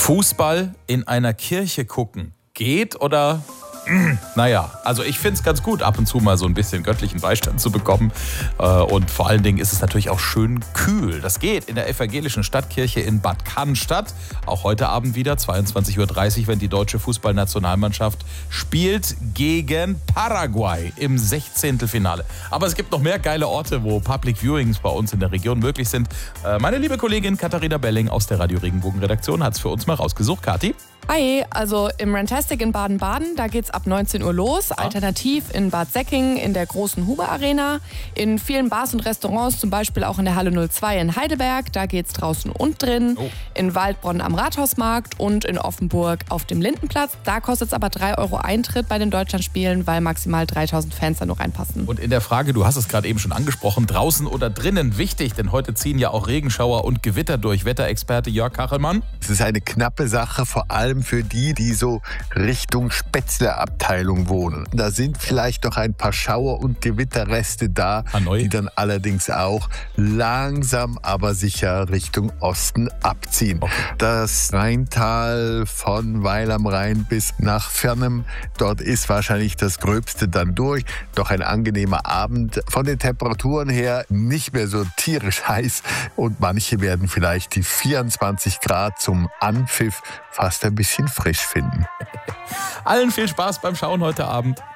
Fußball in einer Kirche gucken. Geht oder? Naja, also ich finde es ganz gut, ab und zu mal so ein bisschen göttlichen Beistand zu bekommen. Und vor allen Dingen ist es natürlich auch schön kühl. Das geht in der evangelischen Stadtkirche in Bad Cannstatt. Auch heute Abend wieder, 22:30 Uhr, wenn die deutsche Fußballnationalmannschaft spielt gegen Paraguay im 16. Finale. Aber es gibt noch mehr geile Orte, wo Public Viewings bei uns in der Region möglich sind. Meine liebe Kollegin Katharina Belling aus der Radio Regenbogen-Redaktion hat es für uns mal rausgesucht. Kathi? Hi, also im Rantastic in Baden-Baden, da geht's ab 19 Uhr los. Alternativ in Bad Säckingen in der großen Huber Arena. In vielen Bars und Restaurants, zum Beispiel auch in der Halle 02 in Heidelberg, da geht's draußen und drin. In Waldbronn am Rathausmarkt und in Offenburg auf dem Lindenplatz. Da kostet's aber 3 Euro Eintritt bei den Deutschlandspielen, weil maximal 3000 Fans da nur reinpassen. Und in der Frage, du hast es gerade eben schon angesprochen, draußen oder drinnen, wichtig, denn heute ziehen ja auch Regenschauer und Gewitter durch. Wetterexperte Jörg Kachelmann. Es ist eine knappe Sache, vor allem für die so Richtung Spätzle-Abteilung wohnen. Da sind vielleicht noch ein paar Schauer- und Gewitterreste da, die dann allerdings auch langsam, aber sicher Richtung Osten abziehen. Okay. Das Rheintal von Weil am Rhein bis nach Fernem, dort ist wahrscheinlich das Gröbste dann durch. Doch ein angenehmer Abend. Von den Temperaturen her nicht mehr so tierisch heiß und manche werden vielleicht die 24 Grad zum Anpfiff fast ein bisschen frisch finden. Allen viel Spaß beim Schauen heute Abend.